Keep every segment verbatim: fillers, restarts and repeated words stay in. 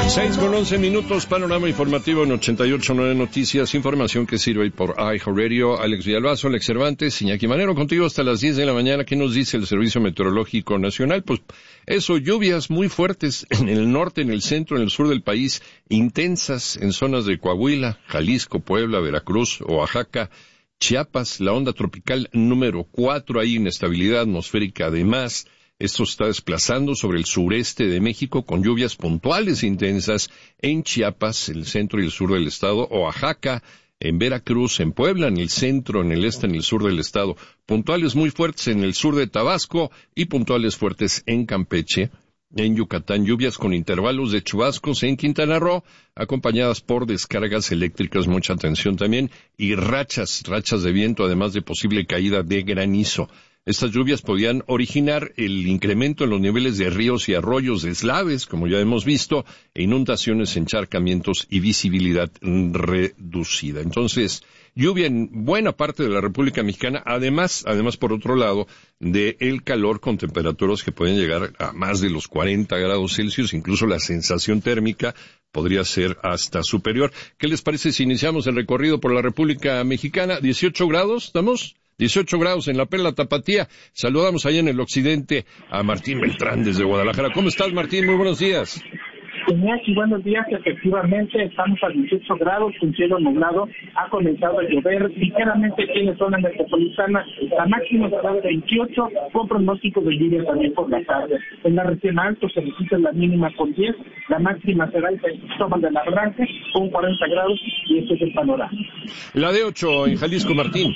Seis con once minutos, panorama informativo en ochenta y ocho punto nueve Noticias, información que sirve por iHeartRadio. Alex Villalbazo, Alex Cervantes, Iñaki Manero, contigo hasta las diez de la mañana. ¿Qué nos dice el Servicio Meteorológico Nacional? Pues eso, lluvias muy fuertes en el norte, en el centro, en el sur del país, intensas en zonas de Coahuila, Jalisco, Puebla, Veracruz, Oaxaca, Chiapas, la onda tropical número cuatro, hay inestabilidad atmosférica además. Esto está desplazando sobre el sureste de México con lluvias puntuales intensas en Chiapas, el centro y el sur del estado, Oaxaca, en Veracruz, en Puebla, en el centro, en el este, en el sur del estado. Puntuales muy fuertes en el sur de Tabasco y puntuales fuertes en Campeche. En Yucatán, lluvias con intervalos de chubascos en Quintana Roo, acompañadas por descargas eléctricas, mucha atención también, y rachas, rachas de viento, además de posible caída de granizo. Estas lluvias podían originar el incremento en los niveles de ríos y arroyos deslaves, como ya hemos visto, e inundaciones, encharcamientos y visibilidad reducida. Entonces, lluvia en buena parte de la República Mexicana, además, además por otro lado, de el calor con temperaturas que pueden llegar a más de los cuarenta grados Celsius, incluso la sensación térmica podría ser hasta superior. ¿Qué les parece si iniciamos el recorrido por la República Mexicana? dieciocho grados, ¿estamos? dieciocho grados en la Perla Tapatía. Saludamos allá en el occidente a Martín Beltrán desde Guadalajara. ¿Cómo estás, Martín? Muy buenos días. Iñaki, buenos días. Efectivamente, estamos a dieciocho grados, un cielo nublado. Ha comenzado a llover ligeramente aquí en la zona metropolitana. La máxima será de veintiocho, con pronóstico de lluvia también por la tarde. En la región alto se registra la mínima con diez, la máxima será en Cristóbal de la Branca con cuarenta grados, y este es el panorama. La de ocho en Jalisco, Martín.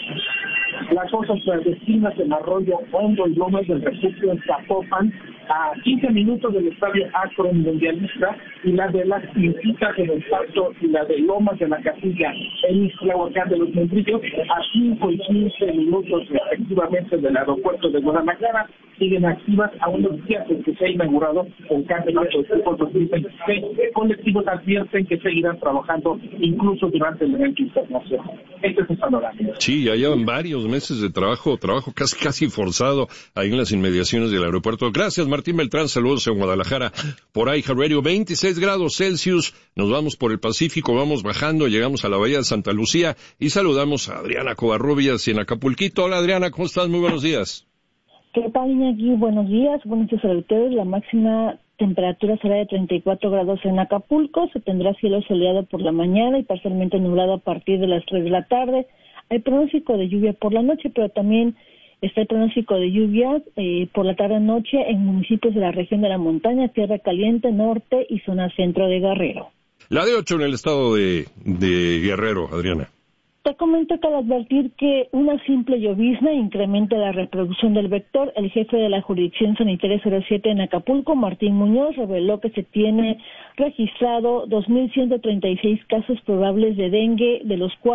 Las cosas clandestinas en Arroyo Hondo y Lomas del Refugio en Zapopan, a quince minutos del estadio Akron Mundialista, y la de las Quintitas en el Pasto y la de Lomas de la Casilla en Islahuacán de los Membrillos, a cinco y quince minutos respectivamente del aeropuerto de Guadalajara, siguen activas a unos días en que se ha inaugurado el campeonato de fútbol dos mil veintiséis. Colectivos advierten que seguirán trabajando incluso durante el evento internacional. Este es el panorama. Sí, ya llevan varios meses de trabajo, trabajo casi casi forzado ahí en las inmediaciones del aeropuerto. Gracias, Martín Beltrán, saludos en Guadalajara por iHeartRadio. veintiséis grados Celsius, nos vamos por el Pacífico, vamos bajando, llegamos a la Bahía de Santa Lucía y saludamos a Adriana Covarrubias en Acapulquito. Hola, Adriana, ¿cómo estás? Muy buenos días. ¿Qué tal, Iñaki? Buenos días, buenos días a ustedes. La máxima temperatura será de treinta y cuatro grados en Acapulco, se tendrá cielo soleado por la mañana y parcialmente nublado a partir de las tres de la tarde. Hay pronóstico de lluvia por la noche, pero también está el pronóstico de lluvias eh, por la tarde-noche en municipios de la región de la montaña, Tierra Caliente, Norte y zona centro de Guerrero. La de ocho en el estado de, de Guerrero, Adriana. Te comento que al advertir que una simple llovizna incrementa la reproducción del vector, el jefe de la Jurisdicción Sanitaria cero siete en Acapulco, Martín Muñoz, reveló que se tiene registrado dos mil ciento treinta y seis casos probables de dengue, de los cuales